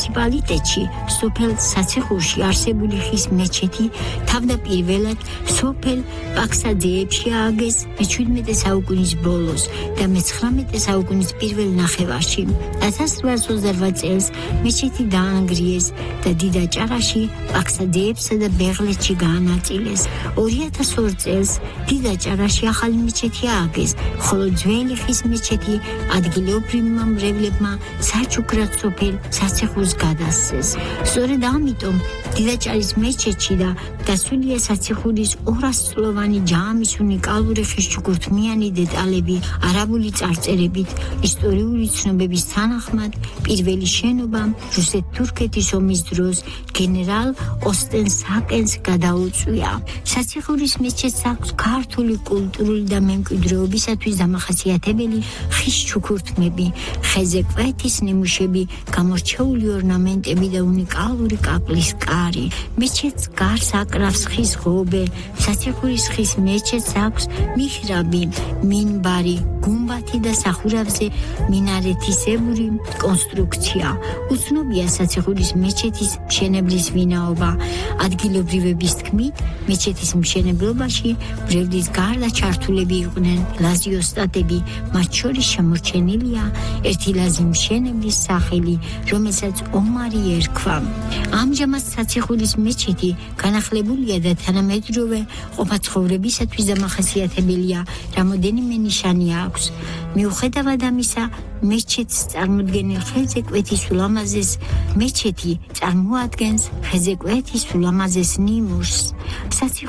მუნიციპალიტეტში სოფელ საციხურში არსებული ხის მეჩეთი თავდაპირველად სოფელ პაქსაძეებში ააგეს მე-17 საუკუნის ბოლოს და მე-19 საუკუნის პირველ ნახევარში. 1828 წელს მეჩეთი დაანგრიეს და დიდაჭარაში პაქსაძეებსა და ბეღლეთში გაანაწილეს. 2002 წელს დიდაჭარაში ახალი მეჩეთი ააგეს, ხოლო ძველი ხის მეჩეთი ადგილობრივმა მრევლებმა საჩუქრად სოფელ საციხურს გადასცეს. სწორედ ამიტომ დიდაჭარის მეჩეთში და დასულია საციხურის 200-წლოვანი ჯამის უნიკალური ხისჩუქურთმიანი დეტალები არაბული წარწერებით, ისტორიული ცნობების თანახმად პირველი შენობა რუსეთ-თურქეთის ომის დროს გენერალ ოსტენ საკენს გადაუწვია. საციხურის მეჩეთს აქვს ქართული კულტურული და მემკვიდრეობისათვის დამახასიათებელი ხისჩუქურთმები, ხეზე კვეთის ნიმუშები, გამორჩეული ორნამენტები და უნიკალური კაკლის კარი. მეჩეთს გარს აკრავს ხის ღობე. საციხურის ხის მეჩეთს აქვს მიჰრაბი, მინბარი, გუმბათი და სახურავზე მინარეთისებური კონსტრუქცია. უცნობია საციხურის მეჩეთის მშენებლის ვინაობა. ადგილობრივების თქმით, მეჩეთის მშენებლობაში მრევლის გარდა ჩართულები იყვნენ ლაზი ოსტატები, მათ შორის შემორჩენილია ერთი ლაზი მშენებლის სახელი, რომელსაც ომარი ერქვა. ამჟამად საციხურის მეჩეთი განახლებულია და თანამედროვე ყოფაცხოვრებისათვის დამახასიათებელია, რამოდენიმე ნიშანი აქვს. მიუხედავად ამისა, მეჩეთს წარმოადგენელ ხეზე კვეთის ულამაზეს მეჩეთი წარმოადგენს ხეზე კვეთის ულამაზეს ნიმუშს.